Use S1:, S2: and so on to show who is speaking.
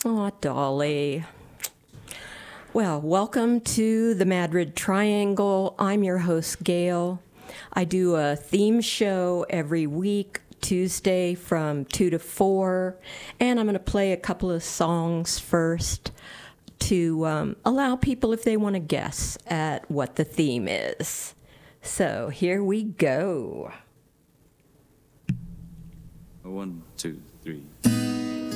S1: Aw, Dolly. Well, welcome to the Madrid Triangle. I'm your host, Gail. I do a theme show every week, Tuesday from 2 to 4, and I'm going to play a couple of songs first to allow people, if they want to guess, at what the theme is. So here we go.
S2: 1, 2, 3.